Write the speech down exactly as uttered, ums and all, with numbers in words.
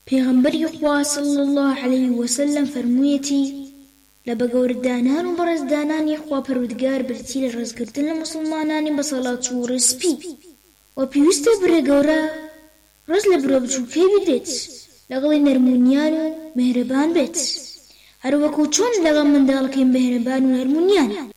پێغەمبەری خوا صلی الله عەلەیه وسەلەم فەرموویەتی لە بەگەورددانان و بەڕێزدانانی خوا پەروەردگار برتی لە ڕێزگرتن لە موسڵمانانی بەسەڵات و ڕێسپی و پێویستە برە گەورە ڕێز لە برۆ بچووکەی بدرێت لەگەڵی نەرمونیان و مێهرەبان بێت هەروەکو چۆن لەگەڵ منداڵەکەی مێهرەبان و نەرمونیانە